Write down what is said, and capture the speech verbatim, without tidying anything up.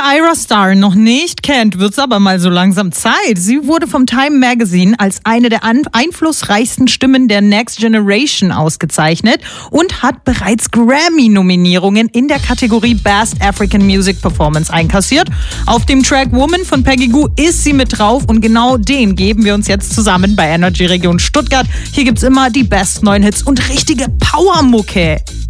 Ira Star noch nicht kennt, wird's aber mal so langsam Zeit. Sie wurde vom Time Magazine als eine der einflussreichsten Stimmen der Next Generation ausgezeichnet und hat bereits Grammy-Nominierungen in der Kategorie Best African Music Performance einkassiert. Auf dem Track Woman von Peggy Gou ist sie mit drauf und genau den geben wir uns jetzt zusammen bei Energy Region Stuttgart. Hier gibt's immer die besten neuen Hits und richtige Powermucke.